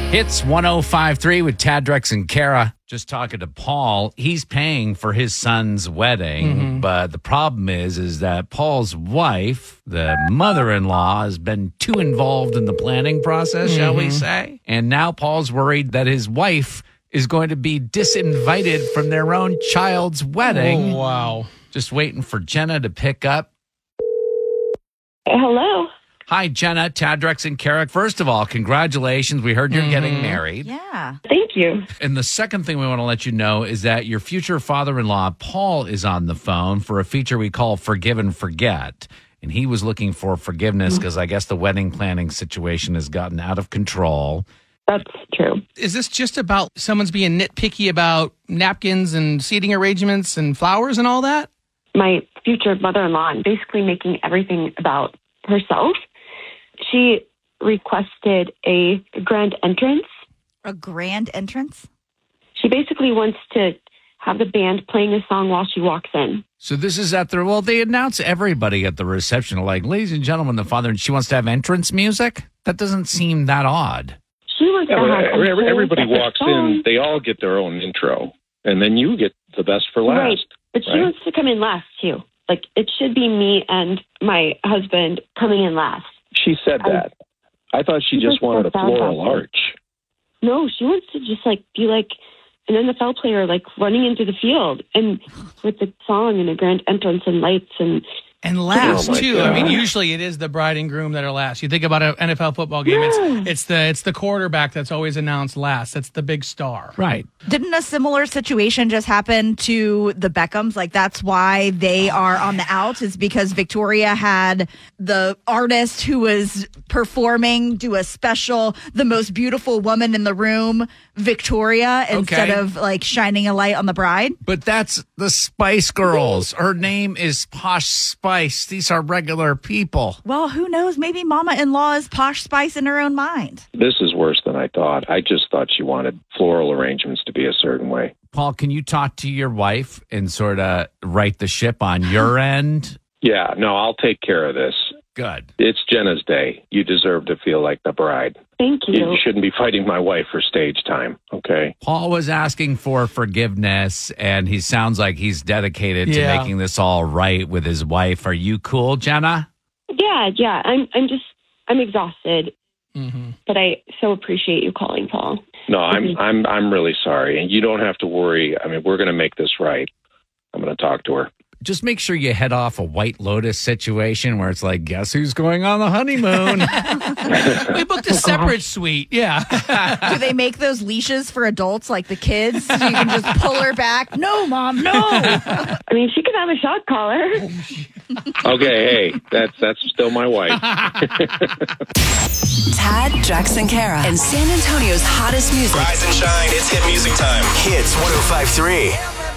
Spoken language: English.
Hits 105.3 with Tad, Drex, and Kara. Just talking to Paul. He's paying for his son's wedding, but the problem is that Paul's wife, the mother-in-law, has been too involved in the planning process, shall we say? And now Paul's worried that his wife is going to be disinvited from their own child's wedding. Oh, wow. Just waiting for Jenna to pick up. Hello. Hi, Jenna, Tad, Drex, and Kara. First of all, congratulations. We heard you're getting married. Yeah. Thank you. And the second thing we want to let you know is that your future father-in-law, Paul, is on the phone for a feature we call Forgive and Forget. And he was looking for forgiveness because I guess the wedding planning situation has gotten out of control. That's true. Is this just about someone's being nitpicky about napkins and seating arrangements and flowers and all that? My future mother-in-law and basically making everything about herself. She requested a grand entrance. A grand entrance? She basically wants to have the band playing a song while she walks in. So this is at the, well, they announce everybody at the reception, like, ladies and gentlemen, the father, and she wants to have entrance music? That doesn't seem that odd. She wants to have everybody walks in, they all get their own intro, and then you get the best for last. Right, but she wants to come in last, too. Like, it should be me and my husband coming in last. She said that. I thought she just wanted a floral arch. No, she wants to just, like, be like an NFL player, like, running into the field and with the song and a grand entrance and lights and... And last, too. God. I mean, usually it is the bride and groom that are last. You think about an NFL football game, it's the quarterback that's always announced last. That's the big star. Right. Didn't a similar situation just happen to the Beckhams? Like, that's why they are on the out, is because Victoria had the artist who was performing do a special, the most beautiful woman in the room, Victoria, instead of, like, shining a light on the bride. But that's the Spice Girls. Her name is Posh Spice. These are regular people. Well, who knows? Maybe Mama-in-law is Posh Spice in her own mind. This is worse than I thought. I just thought she wanted floral arrangements to be a certain way. Paul, can you talk to your wife and sort of right the ship on your end? Yeah, no, I'll take care of this. Good. It's Jenna's day. You deserve to feel like the bride. Thank you. You shouldn't be fighting my wife for stage time, okay? Paul was asking for forgiveness, and he sounds like he's dedicated to making this all right with his wife. Are you cool, Jenna? Yeah. I'm exhausted. But I so appreciate you calling, Paul. No, I'm really sorry, and you don't have to worry. I mean, we're going to make this right. I'm going to talk to her. Just make sure you head off a White Lotus situation where it's like, guess who's going on the honeymoon? We booked a separate suite. Yeah. Do they make those leashes for adults like the kids? So you can just pull her back. No, Mom, no. I mean, she could have a shot collar. Okay, hey, that's still my wife. Tad, Drex, and Kara, and San Antonio's hottest music. Rise and shine. It's hit music time. Hits 105.3.